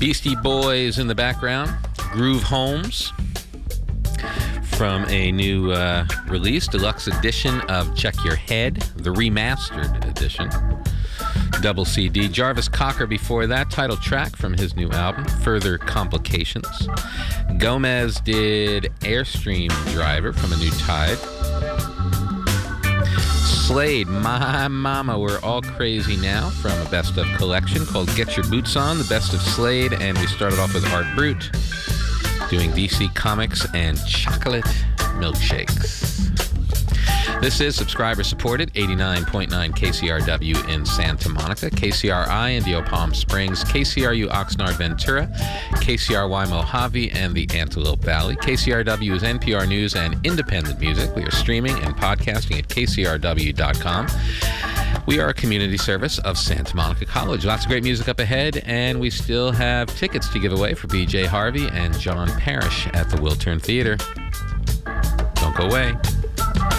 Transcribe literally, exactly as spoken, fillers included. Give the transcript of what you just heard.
Beastie Boys in the background. Groove Holmes from a new uh, release, deluxe edition of Check Your Head, the remastered edition. Double C D. Jarvis Cocker before that, title track from his new album, Further Complications. Gomez did Airstream Driver from A New Tide. Slade, My Mama, We're All Crazy Now from a best of collection called Get Your Boots On, the best of Slade. And we started off with Art Brut doing D C Comics and Chocolate Milkshakes. This is subscriber-supported, eighty-nine point nine K C R W in Santa Monica, K C R I Indio Palm Springs, K C R U Oxnard Ventura, K C R Y Mojave, and the Antelope Valley. K C R W is N P R News and independent music. We are streaming and podcasting at K C R W dot com. We are a community service of Santa Monica College. Lots of great music up ahead, and we still have tickets to give away for B J Harvey and John Parrish at the Wiltern Theater. Don't go away.